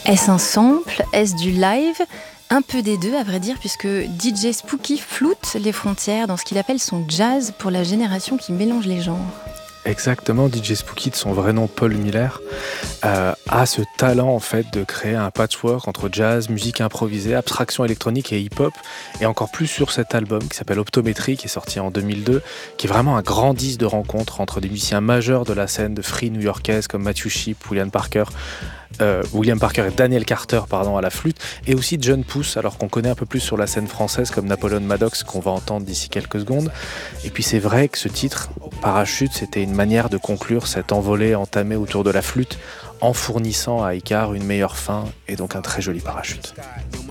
Est-ce un sample? Est-ce du live? Un peu des deux, à vrai dire, puisque DJ Spooky floute les frontières dans ce qu'il appelle son jazz pour la génération qui mélange les genres. Exactement, DJ Spooky, de son vrai nom Paul Miller, a ce talent en fait de créer un patchwork entre jazz, musique improvisée, abstraction électronique et hip-hop, et encore plus sur cet album qui s'appelle Optométrie, qui est sorti en 2002, qui est vraiment un grand disque de rencontre entre des musiciens majeurs de la scène de free new-yorkaise comme Matthew Shipp, William Parker et Daniel Carter à la flûte, et aussi John Puth, alors qu'on connaît un peu plus sur la scène française comme Napoleon Maddox, qu'on va entendre d'ici quelques secondes. Et puis c'est vrai que ce titre, Parachute, c'était une manière de conclure cette envolée entamée autour de la flûte en fournissant à Icare une meilleure fin et donc un très joli parachute.